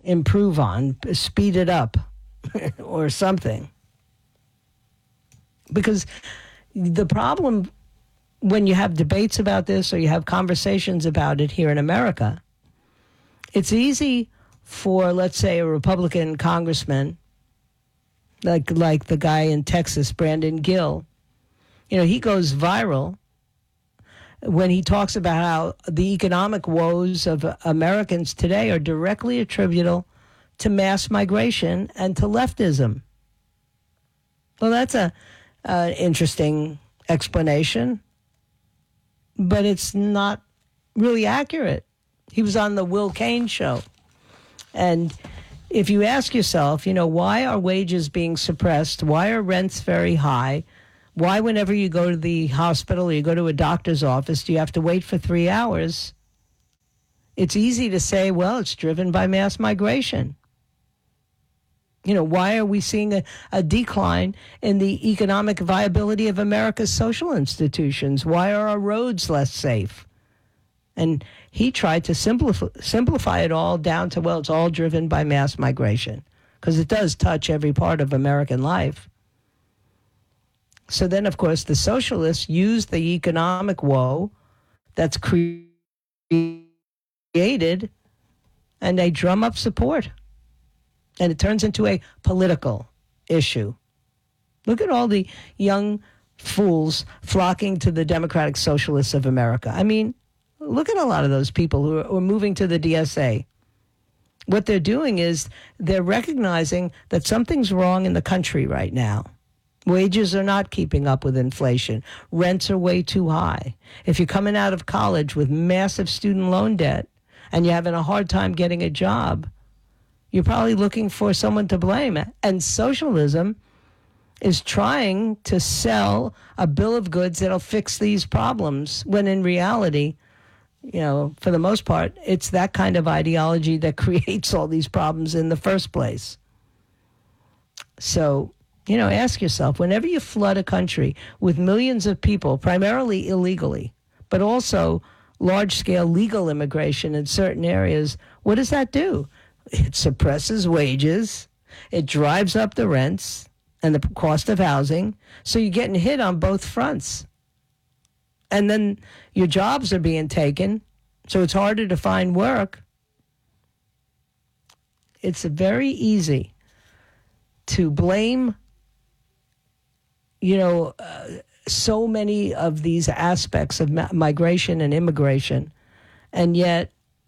improve on, speed it up or something. Because the problem when you have debates about this or you have conversations about it here in America, it's easy for, let's say, a Republican congressman, like the guy in Texas, Brandon Gill. He goes viral when he talks about how the economic woes of Americans today are directly attributable to mass migration and to leftism. Well, that's an interesting explanation, but it's not really accurate. He was on the Will Cain show. And if you ask yourself, why are wages being suppressed? Why are rents very high? Why, whenever you go to the hospital or you go to a doctor's office, do you have to wait for 3 hours? It's easy to say, well, it's driven by mass migration. Why are we seeing a decline in the economic viability of America's social institutions? Why are our roads less safe? And he tried to simplify it all down to, well, it's all driven by mass migration, because it does touch every part of American life. So then, of course, the socialists use the economic woe that's created, and they drum up support. And it turns into a political issue. Look at all the young fools flocking to the Democratic Socialists of America. I mean, look at a lot of those people who are moving to the DSA. What they're doing is they're recognizing that something's wrong in the country right now. Wages are not keeping up with inflation. Rents are way too high. If you're coming out of college with massive student loan debt and you're having a hard time getting a job, you're probably looking for someone to blame. And socialism is trying to sell a bill of goods that'll fix these problems, when in reality, for the most part, it's that kind of ideology that creates all these problems in the first place. So, ask yourself, whenever you flood a country with millions of people, primarily illegally, but also large-scale legal immigration in certain areas, what does that do? It suppresses wages, it drives up the rents and the cost of housing, so you're getting hit on both fronts. And then your jobs are being taken, so it's harder to find work. It's very easy to blame, so many of these aspects of migration and immigration, and yet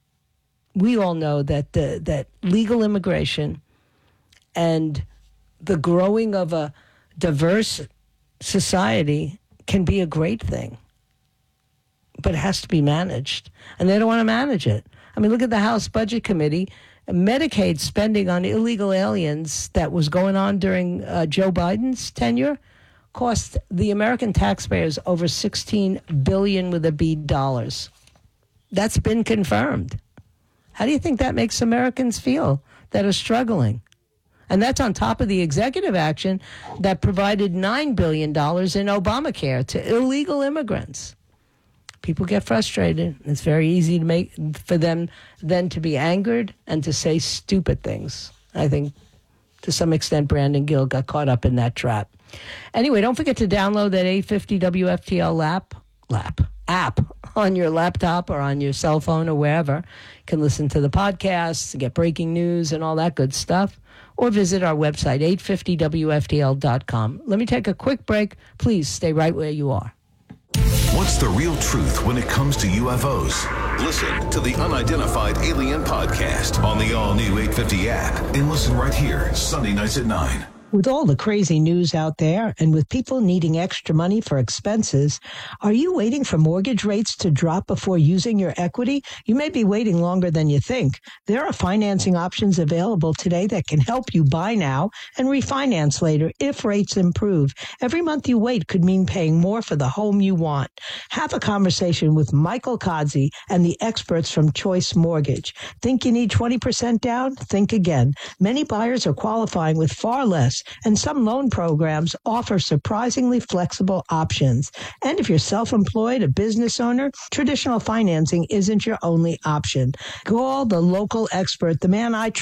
we all know that that legal immigration and the growing of a diverse society can be a great thing, but it has to be managed, and they don't want to manage it. I mean, look at the House Budget Committee. Medicaid spending on illegal aliens that was going on during Joe Biden's tenure cost the American taxpayers over $16 billion with a B dollars. That's been confirmed. How do you think that makes Americans feel that are struggling? And that's on top of the executive action that provided $9 billion in Obamacare to illegal immigrants. People get frustrated. It's very easy for them then to be angered and to say stupid things. I think to some extent Brandon Gill got caught up in that trap. Anyway, don't forget to download that 850 WFTL app on your laptop or on your cell phone or wherever. You can listen to the podcasts, get breaking news and all that good stuff, or visit our website, 850WFTL.com. Let me take a quick break. Please stay right where you are. What's the real truth when it comes to UFOs? Listen to the Unidentified Alien Podcast on the all-new 850 app and listen right here, Sunday nights at 9. With all the crazy news out there and with people needing extra money for expenses, are you waiting for mortgage rates to drop before using your equity? You may be waiting longer than you think. There are financing options available today that can help you buy now and refinance later if rates improve. Every month you wait could mean paying more for the home you want. Have a conversation with Michael Kodzi and the experts from Choice Mortgage. Think you need 20% down? Think again. Many buyers are qualifying with far less, and some loan programs offer surprisingly flexible options. And if you're self-employed, a business owner, traditional financing isn't your only option. Call the local expert, the man I